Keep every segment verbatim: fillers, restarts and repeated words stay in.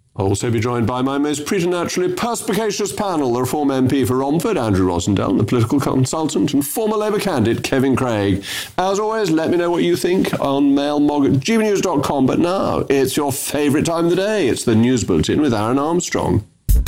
I'll also be joined by my most preternaturally perspicacious panel, the Reform M P for Romford, Andrew Rosendale, and the political consultant and former Labour candidate, Kevin Craig. As always, let me know what you think on mailmog at g b news dot com. But now, it's your favourite time of the day. It's the News Bulletin with Aaron Armstrong.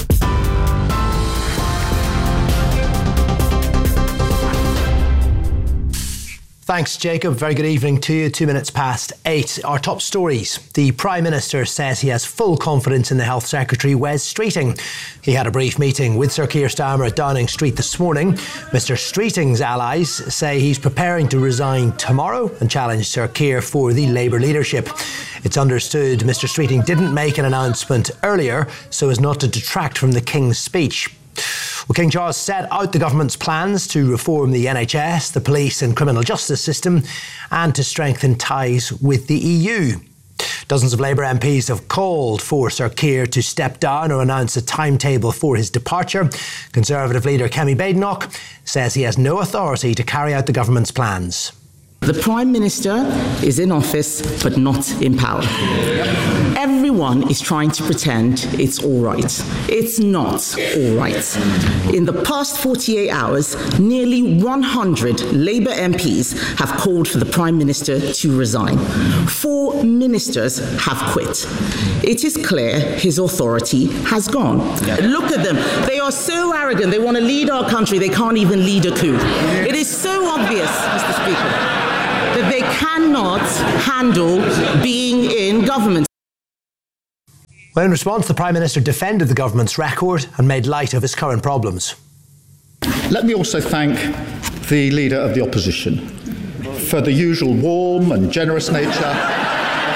Thanks, Jacob. Very good evening to you. Two minutes past eight. Our top stories. The Prime Minister says he has full confidence in the Health Secretary, Wes Streeting. He had a brief meeting with Sir Keir Starmer at Downing Street this morning. Mister Streeting's allies say he's preparing to resign tomorrow and challenge Sir Keir for the Labour leadership. It's understood Mister Streeting didn't make an announcement earlier so as not to detract from the King's speech. Well, King Charles set out the government's plans to reform the N H S, the police and criminal justice system, and to strengthen ties with the E U. Dozens of Labour M Ps have called for Sir Keir to step down or announce a timetable for his departure. Conservative leader Kemi Badenoch says he has no authority to carry out the government's plans. The Prime Minister is in office, but not in power. Everyone is trying to pretend it's all right. It's not all right. In the past forty-eight hours, nearly one hundred Labour M Ps have called for the Prime Minister to resign. Four ministers have quit. It is clear his authority has gone. Yeah. Look at them. They are so arrogant. They want to lead our country. They can't even lead a coup. It is so obvious, Mister Speaker, that they cannot handle being in government. Well, in response, the Prime Minister defended the government's record and made light of his current problems. Let me also thank the Leader of the Opposition for the usual warm and generous nature of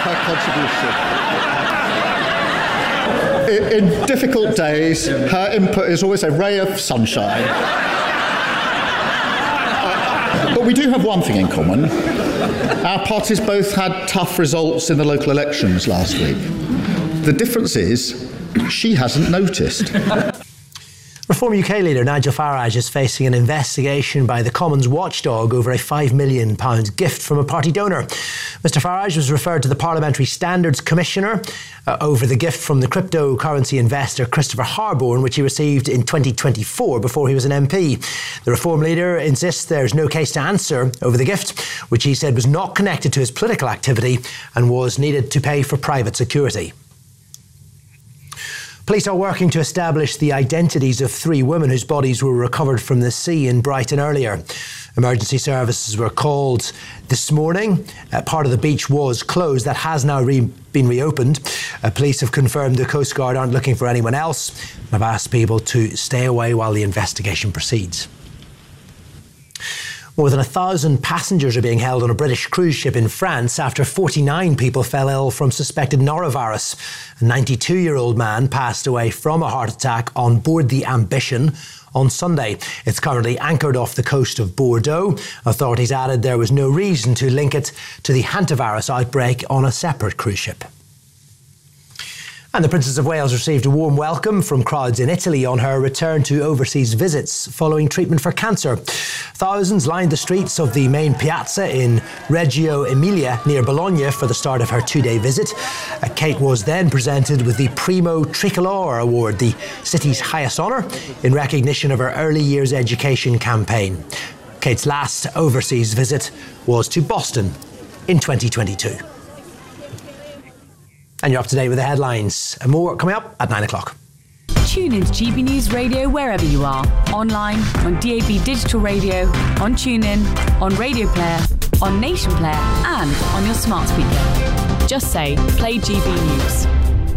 her contribution. In difficult days, her input is always a ray of sunshine. But we do have one thing in common. Our parties both had tough results in the local elections last week. The difference is, she hasn't noticed. Reform U K leader Nigel Farage is facing an investigation by the Commons watchdog over a five million pounds gift from a party donor. Mister Farage was referred to the Parliamentary Standards Commissioner uh, over the gift from the cryptocurrency investor Christopher Harborne, which he received in twenty twenty-four before he was an M P. The Reform leader insists there's no case to answer over the gift, which he said was not connected to his political activity and was needed to pay for private security. Police are working to establish the identities of three women whose bodies were recovered from the sea in Brighton earlier. Emergency services were called this morning. Uh, part of the beach was closed. That has now re- been reopened. Uh, police have confirmed the Coast Guard aren't looking for anyone else and have asked people to stay away while the investigation proceeds. More than a thousand passengers are being held on a British cruise ship in France after forty-nine people fell ill from suspected norovirus. A ninety-two-year-old man passed away from a heart attack on board the Ambition on Sunday. It's currently anchored off the coast of Bordeaux. Authorities added there was no reason to link it to the hantavirus outbreak on a separate cruise ship. And the Princess of Wales received a warm welcome from crowds in Italy on her return to overseas visits following treatment for cancer. Thousands lined the streets of the main piazza in Reggio Emilia near Bologna for the start of her two-day visit. Uh, Kate was then presented with the Primo Tricolore Award, the city's highest honour, in recognition of her early years education campaign. Kate's last overseas visit was to Boston in twenty twenty-two. And you're up to date with the headlines. And more coming up at nine o'clock. Tune in to G B News Radio wherever you are. Online, on D A B Digital Radio, on TuneIn, on Radio Player, on Nation Player, and on your smart speaker. Just say, play G B News.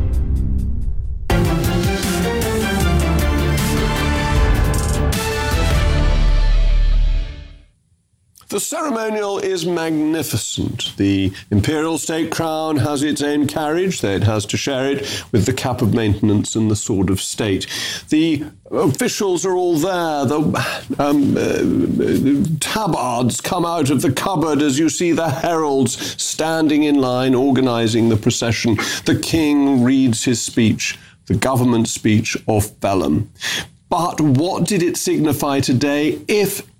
The ceremonial is magnificent. The imperial state crown has its own carriage, though it has to share it with the cap of maintenance and the sword of state. The officials are all there. The um, uh, tabards come out of the cupboard as you see the heralds standing in line, organising the procession. The king reads his speech, the government speech of Vellum. But what did it signify today, if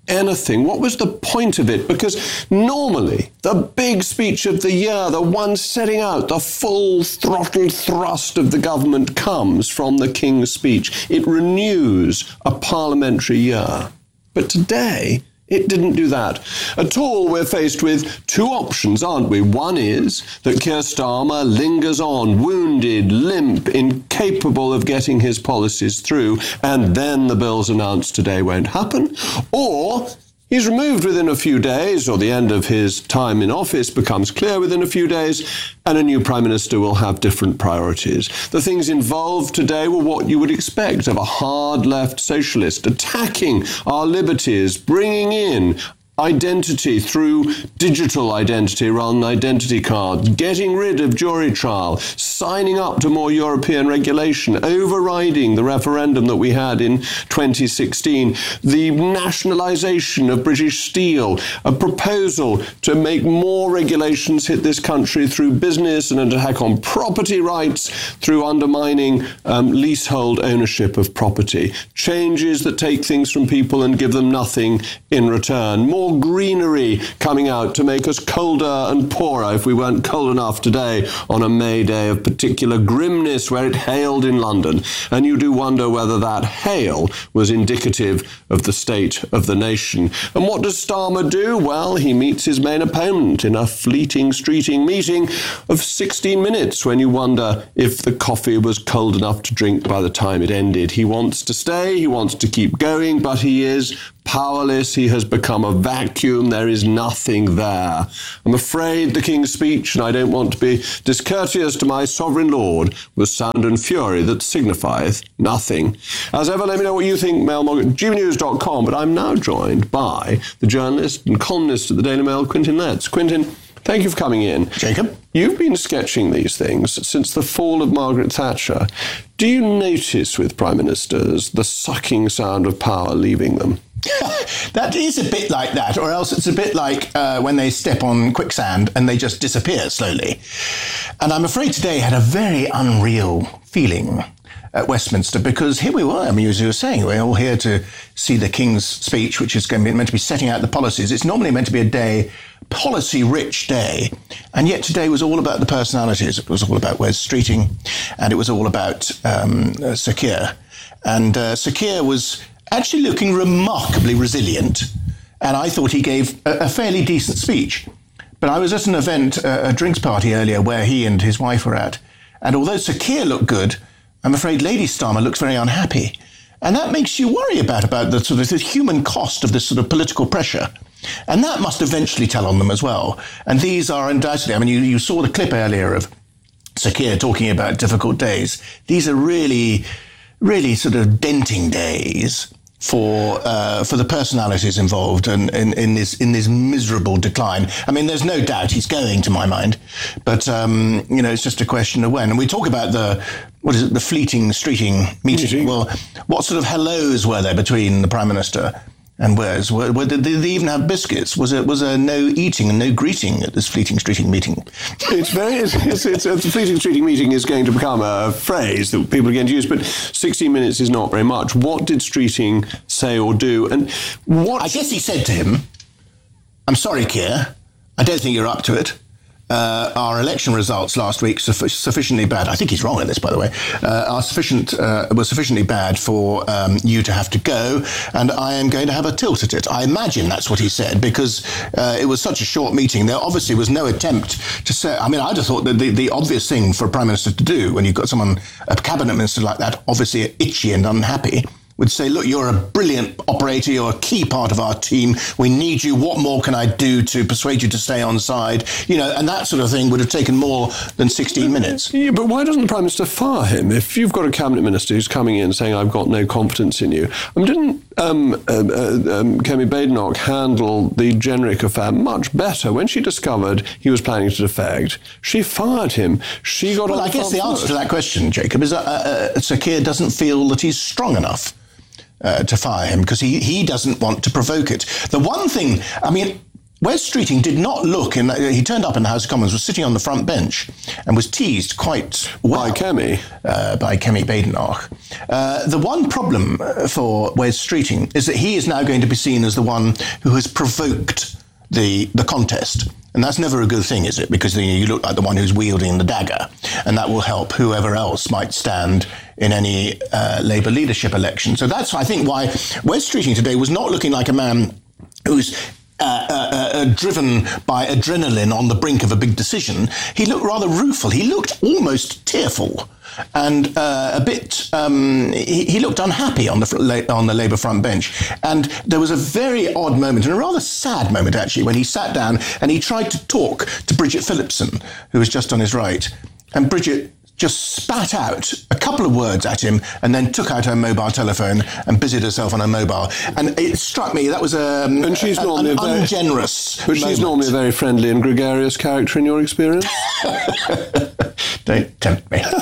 anything? What was the point of it? Because normally the big speech of the year, the one setting out the full throttle thrust of the government, comes from the King's speech. It renews a parliamentary year. But today, it didn't do that at all. We're faced with two options, aren't we? One is that Keir Starmer lingers on, wounded, limp, incapable of getting his policies through, and then the bills announced today won't happen. Or he's removed within a few days, or the end of his time in office becomes clear within a few days, and a new Prime Minister will have different priorities. The things involved today were what you would expect of a hard left socialist, attacking our liberties, bringing in identity through digital identity rather than identity cards, getting rid of jury trial, signing up to more European regulation, overriding the referendum that we had in twenty sixteen, the nationalisation of British Steel, a proposal to make more regulations hit this country through business and an attack on property rights through undermining um, leasehold ownership of property, changes that take things from people and give them nothing in return, more greenery coming out to make us colder and poorer if we weren't cold enough today on a May day of particular grimness where it hailed in London. And you do wonder whether that hail was indicative of the state of the nation. And what does Starmer do? Well, he meets his main opponent in a fleeting, streeting meeting of sixteen minutes when you wonder if the coffee was cold enough to drink by the time it ended. He wants to stay, he wants to keep going, but he is powerless. He has become a vacuum. There is nothing there. I'm afraid the King's speech, and I don't want to be discourteous to my sovereign lord, was sound and fury that signifieth nothing. As ever, let me know what you think, mailmog at g b news dot com, but I'm now joined by the journalist and columnist at the Daily Mail, Quentin Letts. Quentin, thank you for coming in. Jacob? You've been sketching these things since the fall of Margaret Thatcher. Do you notice with Prime Ministers the sucking sound of power leaving them? That is a bit like that, or else it's a bit like uh, when they step on quicksand and they just disappear slowly. And I'm afraid today had a very unreal feeling at Westminster, because here we were, I mean, as you were saying, we're all here to see the King's speech, which is going to be meant to be setting out the policies. It's normally meant to be a day, policy-rich day, and yet today was all about the personalities. It was all about Wes Streeting, and it was all about um, uh, Sir Keir. And uh, Sir Keir was actually looking remarkably resilient, and I thought he gave a, a fairly decent speech. But I was at an event, a, a drinks party earlier, where he and his wife were at, and although Sir Keir looked good, I'm afraid Lady Starmer looks very unhappy. And that makes you worry about, about the sort of the human cost of this sort of political pressure. And that must eventually tell on them as well. And these are undoubtedly, I mean, you, you saw the clip earlier of Sir Keir talking about difficult days. These are really, really sort of denting days for uh, for the personalities involved and in, in this in this miserable decline. I mean, there's no doubt he's going, to my mind, but um, you know, it's just a question of when. And we talk about the what is it, the fleeting, streeting meeting. meeting. Well, what sort of hellos were there between the Prime Minister and Wes? Were, were, did they even have biscuits? Was it was there no eating and no greeting at this fleeting, streeting meeting? It's very, it's, it's, it's, it's a fleeting, streeting meeting is going to become a phrase that people are going to use, but sixteen minutes is not very much. What did Streeting say or do? And what? I guess he said to him, I'm sorry, Keir, I don't think you're up to it. Uh, our election results last week su- sufficiently bad. I think he's wrong in this, by the way. Uh, are sufficient uh, were sufficiently bad for um, you to have to go, and I am going to have a tilt at it. I imagine that's what he said, because uh, it was such a short meeting. There obviously was no attempt to say. I mean, I'd have thought that the, the obvious thing for a Prime Minister to do when you've got someone, a cabinet minister like that, obviously itchy and unhappy, would say, look, you're a brilliant operator, you're a key part of our team, we need you, what more can I do to persuade you to stay on side? You know, and that sort of thing would have taken more than sixteen minutes. Yeah, but why doesn't the Prime Minister fire him? If you've got a cabinet minister who's coming in saying, I've got no confidence in you. I mean, didn't um, uh, uh, um, Kemi Badenoch handle the Jenrick affair much better? When she discovered he was planning to defect, she fired him. She got Well, on I guess the answer to that question, Jacob, is that uh, uh, Sir Keir doesn't feel that he's strong enough Uh, to fire him, because he, he doesn't want to provoke it. The one thing, I mean, Wes Streeting did not look in. He turned up in the House of Commons, was sitting on the front bench, and was teased quite well by Kemi, uh, by Kemi Badenoch. Uh, the one problem for Wes Streeting is that he is now going to be seen as the one who has provoked the the contest. And that's never a good thing, is it? Because you, know, you look like the one who's wielding the dagger, and that will help whoever else might stand in any uh, Labour leadership election. So that's, I think, why Wes Streeting today was not looking like a man who's Uh, uh, uh, driven by adrenaline on the brink of a big decision. He looked rather rueful. He looked almost tearful and uh, a bit. Um, he, he looked unhappy on the on the Labour front bench. And there was a very odd moment, and a rather sad moment actually, when he sat down and he tried to talk to Bridget Phillipson, who was just on his right, and Bridget just spat out a couple of words at him and then took out her mobile telephone and busied herself on her mobile. And it struck me that was a, and she's a, normally an a very, ungenerous But she's moment. normally a very friendly and gregarious character in your experience? Don't tempt me.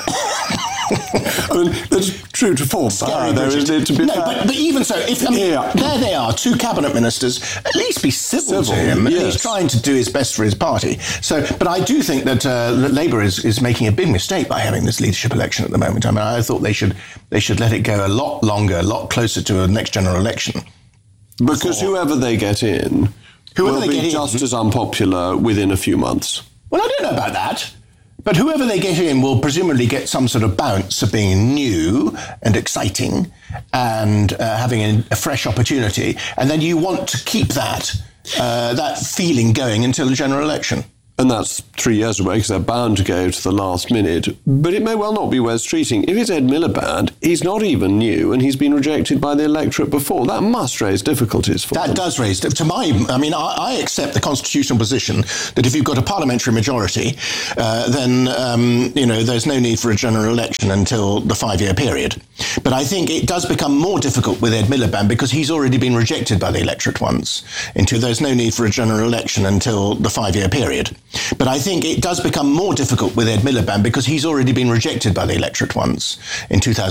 I mean, that's true to form. Scary, there is it to be no, fair. but, but even so, if I mean, Yeah. there they are, two cabinet ministers. At least be civil, Civil, to him. yes. He's trying to do his best for his party. So, but I do think that, uh, that Labour is, is making a big mistake by having this leadership election at the moment. I mean, I thought they should they should let it go a lot longer, a lot closer to a next general election. Because before. whoever they get in Whoever will they be get in- just as unpopular within a few months. Well, I don't know about that. But whoever they get in will presumably get some sort of bounce of being new and exciting and uh, having a, a fresh opportunity. And then you want to keep that uh, that feeling going until the general election. And that's three years away because they're bound to go to the last minute. But it may well not be Wes Streeting. If it's Ed Miliband, he's not even new and he's been rejected by the electorate before. That must raise difficulties for That them. does raise, to my, I mean, I, I accept the constitutional position that if you've got a parliamentary majority, uh, then, um, you know, there's no need for a general election until the five-year period. But I think it does become more difficult with Ed Miliband because he's already been rejected by the electorate once. Into there's no need for a general election until the five-year period. But I think it does become more difficult with Ed Miliband because he's already been rejected by the electorate once in two thousand.